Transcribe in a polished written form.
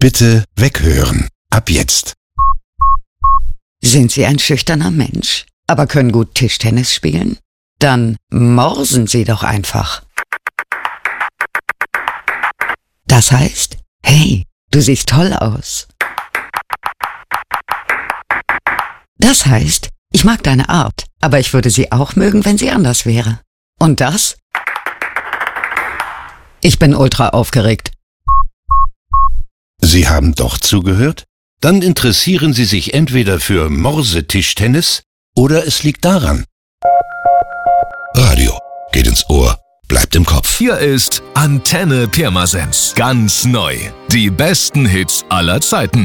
Bitte weghören. Ab jetzt. Sind Sie ein schüchterner Mensch, aber können gut Tischtennis spielen? Dann morsen Sie doch einfach. Das heißt, hey, du siehst toll aus. Das heißt, ich mag deine Art, aber ich würde sie auch mögen, wenn sie anders wäre. Und das? Ich bin ultra aufgeregt. Sie haben doch zugehört? Dann interessieren Sie sich entweder für Morsetischtennis oder es liegt daran. Radio geht ins Ohr, bleibt im Kopf. Hier ist Antenne Pirmasens. Ganz neu. Die besten Hits aller Zeiten.